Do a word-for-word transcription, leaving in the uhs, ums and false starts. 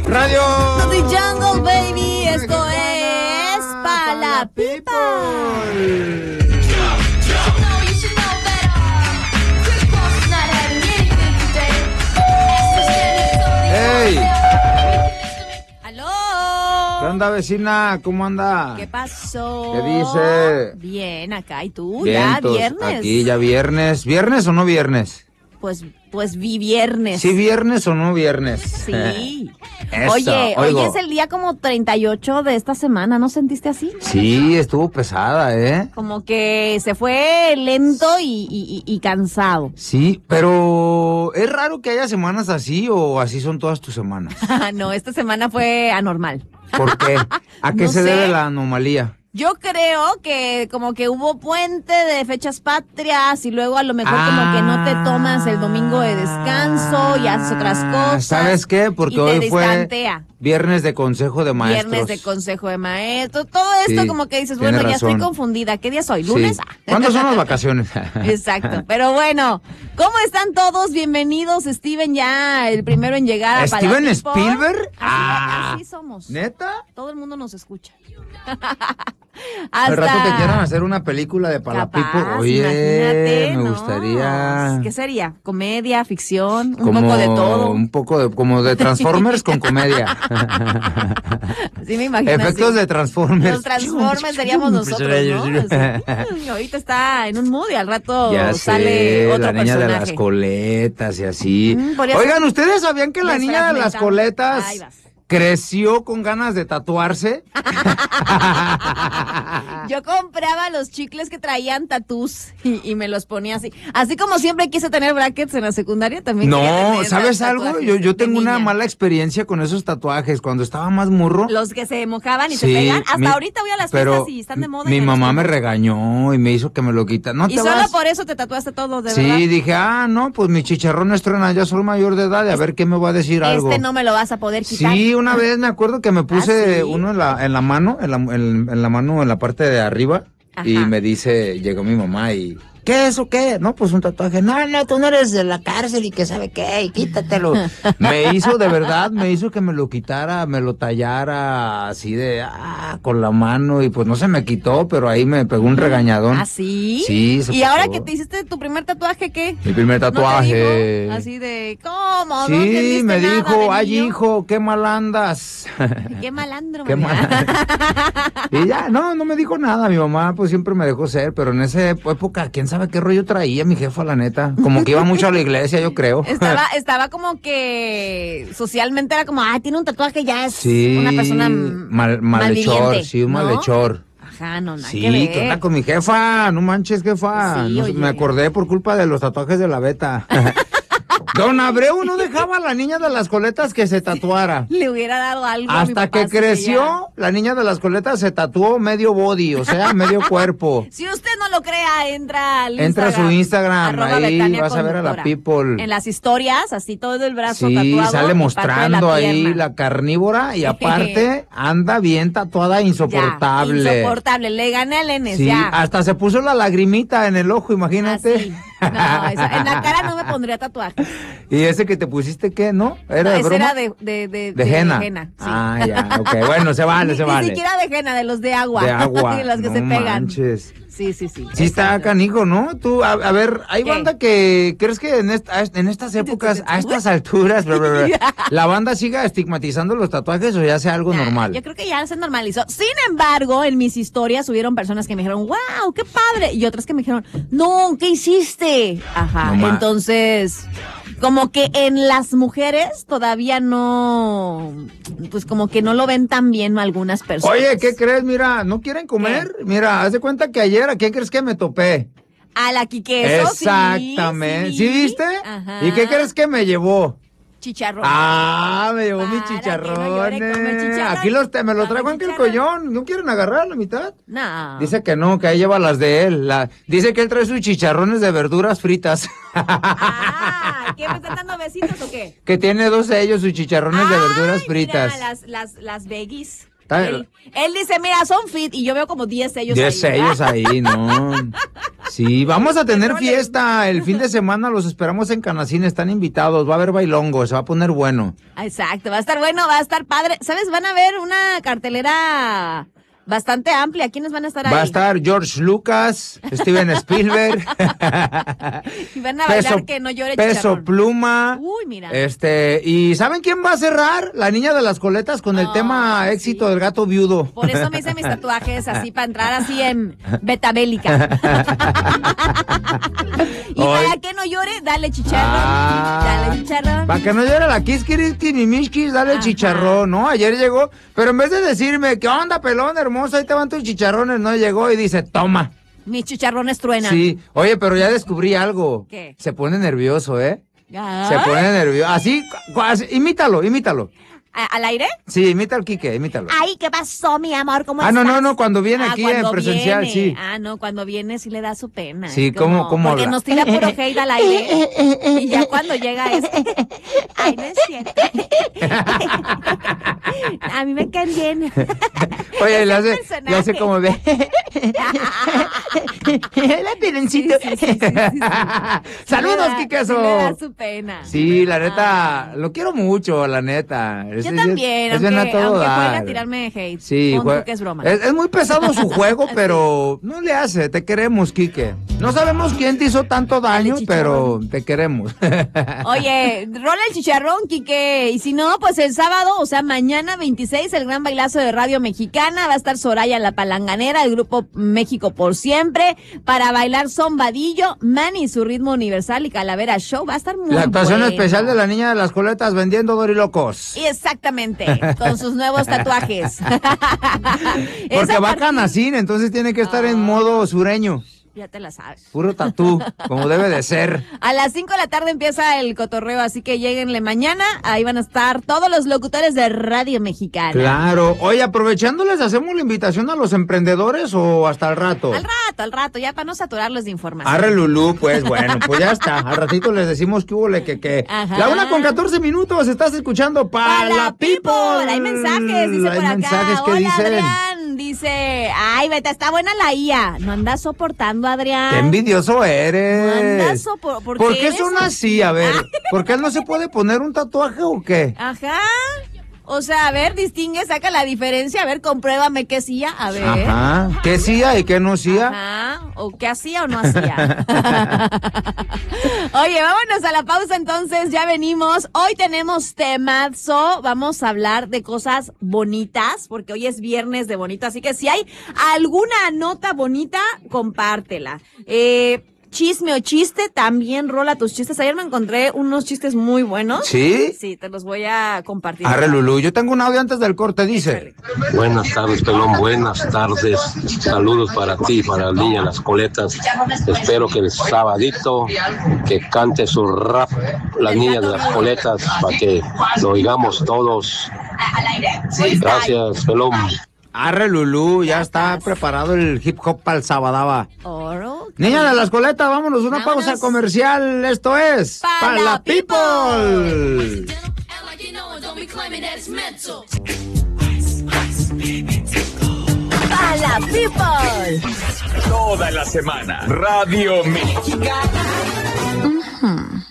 Radio The Jungle, baby. Esto es Pa' la People. ¡Hey! ¡Aló! ¿Qué onda, vecina? ¿Cómo anda? ¿Qué pasó? ¿Qué dice? Bien, acá. ¿Y tú? Bien, ¿Ya viernes? Aquí ya viernes. ¿Viernes o no viernes? Pues, pues vi viernes. ¿Sí viernes o no viernes? Sí. Eso, Oye, oigo. hoy es el día como treinta y ocho de esta semana, ¿no sentiste así? Sí, estuvo pesada, ¿eh? Como que se fue lento y, y, y cansado. Sí, pero ¿es raro que haya semanas así o así son todas tus semanas? No, esta semana fue anormal. ¿Por qué? ¿A qué No se sé. debe la anomalía? Yo creo que como que hubo puente de fechas patrias y luego a lo mejor Ah. como que no te tomas el domingo de descanso y haces otras cosas. ¿Sabes qué? Porque y te hoy fue distantea. viernes de consejo de maestros. Viernes de consejo de maestros. Todo esto Sí, como que dices, tiene bueno, ya razón. estoy confundida. ¿Qué día soy? Sí. ¿Lunes? Ah. ¿Cuándo son las vacaciones? Exacto. Pero bueno, ¿cómo están todos? Bienvenidos, Steven, ya el primero en llegar a ¿Steven Pala People. Spielberg? Así, Ah. así somos. ¿Neta? Todo el mundo nos escucha. Al rato que quieran hacer una película de Pala Capaz, People, oye, imagínate, me no. gustaría. ¿Qué sería? ¿Comedia, ficción? Un Como poco de todo. Un poco de, como de Transformers con comedia. Sí, me imagino. Efectos así. de Transformers. Los Transformers seríamos nosotros, ¿no? Así, ahorita está en un mood y al rato Ya sale sé, otro la niña personaje. de las coletas y así. Mm, podría Oigan, ser ¿ustedes sabían que la niña de las desfragmentado. coletas Ahí vas. creció con ganas de tatuarse? Yo compraba los chicles que traían tatús y, y me los ponía así. Así como siempre quise tener brackets en la secundaria, también quería No, tener ¿sabes ta- algo? tatuajes Yo, yo de tengo una niña. mala experiencia con esos tatuajes. Cuando estaba más murro. Los que se mojaban y Sí, se pegan. Hasta mi- ahorita voy a las pero fiestas y están de moda. Mi y me los mamá me pongo. regañó y me hizo que me lo quita. No Y te solo vas. por eso te tatuaste todo, de Sí, verdad. dije, ah, no, pues mis chicharrones truenan, ya soy mayor de edad, y a ver qué me va a decir algo. Este no me lo vas a poder quitar. Sí, una vez me acuerdo que me puse ¿Ah, sí? uno en la, en la mano, en la, en, en la mano, en la parte de arriba, Ajá. y me dice, llegó mi mamá y, ¿qué es o qué? No, pues un tatuaje. No, no, tú no eres de la cárcel y que sabe qué, y quítatelo. Me hizo, de verdad, me hizo que me lo quitara, me lo tallara así de, ah, con la mano, y pues no se me quitó, pero ahí me pegó un regañadón. ¿Ah, sí? Sí, se ¿Y ahora pasó. que te hiciste tu primer tatuaje, qué? Mi primer ¿No te tatuaje. dijo? Así de, ¿cómo? ¿No Sí, entendiste me nada dijo, de ay, niño? hijo, qué mal andas. Qué malandro, Qué mami. mal. Y ya, no, no me dijo nada. Mi mamá, pues siempre me dejó ser, pero en esa época, quién sabe qué rollo traía mi jefa, la neta. Como que iba mucho a la iglesia, yo creo. Estaba, estaba como que socialmente era como, ah, tiene un tatuaje, ya es Sí, una persona m- mal, malhechor, malviviente, sí, un ¿no? malhechor. Ajá, no, nada Sí, que ver. ¿qué onda con mi jefa? No manches, jefa. Sí, No sé, oye. me acordé por culpa de los tatuajes de la Beta. Don Abreu no dejaba a la niña de las coletas que se tatuara. Le hubiera dado algo a mi Hasta papá, que sí, creció, la niña de las coletas se tatuó medio body, o sea, medio cuerpo. ya. Si usted no lo crea, entra al Entra a su Instagram, arroba ahí Betania vas a ver a la Conductora. people. En las historias, así todo el brazo Sí, tatuado. sale y mostrando parte de la ahí pierna. la carnívora y aparte anda bien tatuada, insoportable. Ya, insoportable, le gané al Enes, Sí, ya. hasta se puso la lagrimita en el ojo, imagínate. Así. No, esa- en la cara no me pondría tatuaje. ¿Y ese que te pusiste qué, no? ¿Era No, de ese broma? era de, de, de, de henna. sí. Ah, ya, ok, bueno, se vale, Ni, se ni vale. siquiera de henna, de los de agua. De agua, de los que no se pegan. manches. Sí, sí, sí. Sí está exacto. canijo, ¿no? Tú, a, a ver, hay ¿Qué? banda que, ¿crees que en, esta- en estas épocas, a estas alturas, bla, bla, bla, la banda siga estigmatizando los tatuajes o ya sea algo Nah, normal? Yo creo que ya se normalizó. Sin embargo, en mis historias hubieron personas que me dijeron, wow, qué padre. Y otras que me dijeron, no, ¿qué hiciste? Ajá. No ma- Entonces, como que en las mujeres todavía no, pues como que no lo ven tan bien algunas personas. Oye, ¿qué crees? Mira, ¿no quieren comer? Mira, haz de cuenta que ayer, ¿a quién crees que me topé? A la Quiqueso, sí, Exactamente. sí, ¿Sí viste? Ajá. ¿Y qué crees que me llevó? Chicharrón. Ah, me llevó mis Para que no llore, come chicharrones. chicharrón. Aquí los te, me lo Come traigo en el chicharrón. collón. ¿No quieren agarrar la mitad? No. Dice que no, que ahí lleva las de él. La, dice que él trae sus chicharrones de verduras fritas. Ah, ¿qué me están dando besitos o qué? Que tiene dos de ellos, sus chicharrones de verduras Ay, fritas. Mira, las, las, las veggies. Él, él dice, mira, son fit, y yo veo como diez sellos diez ahí. sellos ahí, ¿no? Sí, vamos a tener fiesta el fin de semana, los esperamos en Canacín, están invitados, va a haber bailongo, se va a poner bueno. Exacto, va a estar bueno, va a estar padre. ¿Sabes? Van a ver una cartelera bastante amplia. ¿Quiénes van a estar ahí? Va a estar George Lucas, Steven Spielberg. Y van a bailar Peso, que no llore Peso Chicharrón. Pluma. Uy, mira. Este, ¿y saben quién va a cerrar? La niña de las coletas con el Oh, tema éxito sí. del gato viudo. Por eso me hice mis tatuajes así, para entrar así en betabélica. Y Hoy. para que no llore, dale chicharrón. Ah, Dale chicharrón. Para que no llore la kiskiriski ni mishkis, dale Ajá. chicharrón, ¿no? Ayer llegó, pero en vez de decirme, ¿qué onda, pelón, hermoso? Ahí te van tus chicharrones, no llegó y dice, toma. Mis chicharrones truenan. Sí, oye, pero ya descubrí algo. ¿Qué? Se pone nervioso, ¿eh? Ay. Se pone nervioso. Así, cu- así, imítalo, imítalo. ¿A- ¿Al aire? Sí, imita al Quique, imítalo. Ay, ¿qué pasó, mi amor? ¿Cómo Ah, estás? no, no, no, cuando viene Ah, aquí cuando en presencial, viene. sí. Ah, no, cuando viene sí le da su pena. Sí, Es ¿cómo- cómo Porque habla? nos tira puro hate al aire. Y ya cuando llega es... Ay, no es cierto. A mí me caen bien. Oye, le Es hace, un personaje. le hace como de... Hola, Pirencito. Sí, sí, sí, sí, sí, sí. Saludos, Sí le da- Quiqueso. sí le da su pena. Sí, la neta, Ah. lo quiero mucho, la neta. Yo Ese sí también, es, es bien aunque, a todo aunque dar. juega a tirarme hate. Sí, Pon tú jue- que es broma. Es, es muy pesado su juego, pero no le hace, te queremos, Quique. No sabemos quién te hizo tanto daño, Dale, pero chicharrón. te queremos. Oye, rola el chicharrón, Quique. Y si no, pues el sábado, o sea, mañana veintiséis, el gran bailazo de Radio Mexicana. Va a estar Soraya La Palanganera, el grupo México por Siempre. Para bailar Son Vadillo, Manny y su ritmo universal y Calavera Show. Va a estar muy La actuación bueno. especial de la niña de las coletas vendiendo dorilocos. Y exactamente, con sus nuevos tatuajes. Porque Esa va a part- Canacín, entonces tiene que estar en modo sureño. Ya te la sabes. Puro tatú, como debe de ser. A las cinco de la tarde empieza el cotorreo, así que lléguenle mañana. Ahí van a estar todos los locutores de Radio Mexicana. Claro. Oye, aprovechándoles, ¿hacemos la invitación a los emprendedores o hasta el rato? Al rato, al rato, ya para no saturarlos de información. Arre Lulú, pues bueno, pues ya está. Al ratito les decimos que hubo le que que. Ajá. La una con catorce minutos, estás escuchando para Pa' la people. Hay mensajes, dice Hay por acá. mensajes que Hola, dicen. Adrián, dice, ay, vete, está buena la I A. No andas soportando, Adrián. Qué envidioso eres. No andas sopor- ¿por ¿Por qué qué eres son así? así? A ver, ¿por qué él no se puede poner un tatuaje o qué? Ajá. O sea, a ver, distingue, saca la diferencia. A ver, compruébame qué hacía. A ver. Ajá. ¿Qué hacía y qué no hacía? Ajá. O qué hacía o no hacía. Oye, vámonos a la pausa entonces. Ya venimos. Hoy tenemos temazo. Vamos a hablar de cosas bonitas, porque hoy es viernes de bonito. Así que si hay alguna nota bonita, compártela. Eh... Chisme o chiste, también rola tus chistes. Ayer me encontré unos chistes muy buenos. ¿Sí? Sí, te los voy a compartir. Arre Lulú, yo tengo un audio antes del corte, dice. Buenas tardes, Pelón, buenas tardes. Saludos para ti, para la niña Las Coletas. Espero que el sabadito que cante su rap, la niña de las coletas, para que lo oigamos todos. Gracias, Pelón. Arre Lulú, ya está preparado el hip hop para el sabadaba. Oro. Niña de las coletas, vámonos, una Vámonos. pausa comercial. Esto es Pa' Pa' la la People. Pa' la people. Toda la semana, Radio Mexicana. Hmm.